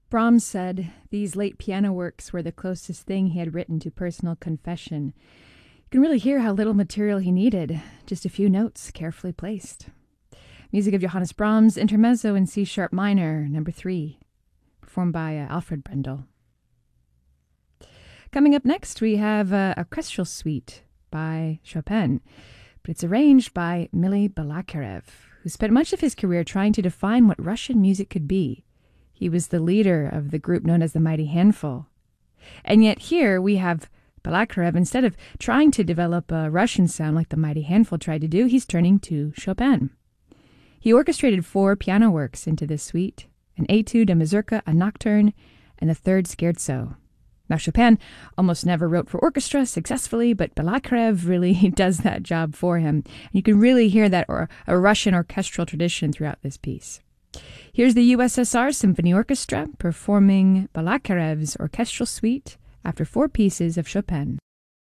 Brahms said these late piano works were the closest thing he had written to personal confession. You can really hear how little material he needed, just a few notes carefully placed. Music of Johannes Brahms, Intermezzo in C-sharp minor, number 3, performed by Alfred Brendel. Coming up next, we have a orchestral suite by Chopin, but it's arranged by Mily Balakirev, who spent much of his career trying to define what Russian music could be. He was the leader of the group known as the Mighty Handful. And yet here we have Balakirev, instead of trying to develop a Russian sound like the Mighty Handful tried to do, he's turning to Chopin. He orchestrated 4 piano works into this suite, an Etude, a mazurka, a nocturne, and the 3rd scherzo. Now, Chopin almost never wrote for orchestra successfully, but Balakirev really does that job for him. And you can really hear that a Russian orchestral tradition throughout this piece. Here's the USSR Symphony Orchestra performing Balakirev's orchestral suite after 4 pieces of Chopin.